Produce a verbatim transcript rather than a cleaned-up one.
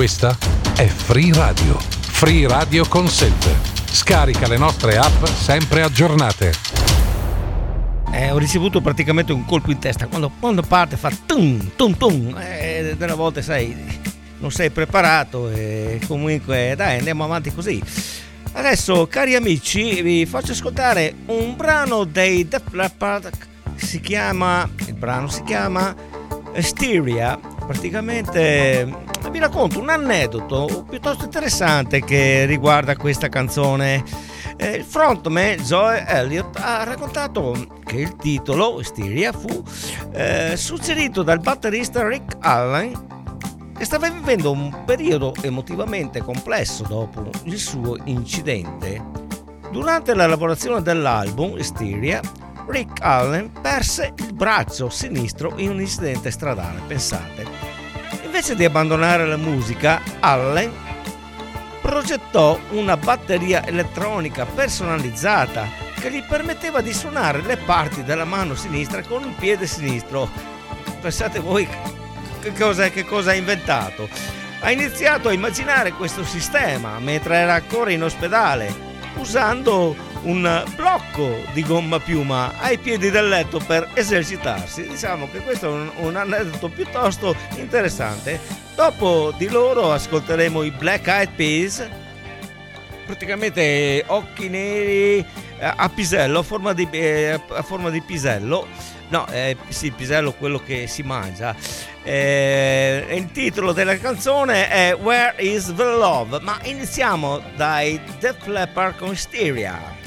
Questa è Free Radio. Free Radio Consent. Scarica le nostre app sempre aggiornate. Eh, ho ricevuto praticamente un colpo in testa quando, quando parte fa tum tum tum e delle volte sai non sei preparato e comunque dai andiamo avanti così. Adesso cari amici vi faccio ascoltare un brano dei Def Leppard, si chiama il brano si chiama Hysteria. Praticamente vi racconto un aneddoto piuttosto interessante che riguarda questa canzone. Eh, il frontman Joe Elliott ha raccontato che il titolo Hysteria fu eh, suggerito dal batterista Rick Allen, che stava vivendo un periodo emotivamente complesso dopo il suo incidente. Durante la lavorazione dell'album Hysteria, Rick Allen perse il braccio sinistro in un incidente stradale, pensate. Invece di abbandonare la musica, Allen progettò una batteria elettronica personalizzata che gli permetteva di suonare le parti della mano sinistra con il piede sinistro. Pensate voi che cosa, che cosa ha inventato? Ha iniziato a immaginare questo sistema mentre era ancora in ospedale, usando un blocco di gomma piuma ai piedi del letto per esercitarsi. Diciamo che questo è un, un aneddoto piuttosto interessante. Dopo di loro ascolteremo i Black Eyed Peas, praticamente occhi neri a pisello, a forma di, eh, a forma di pisello. No, eh, sì, pisello quello che si mangia. Eh, il titolo della canzone è Where is the Love? Ma iniziamo dai Def Leppard con Hysteria.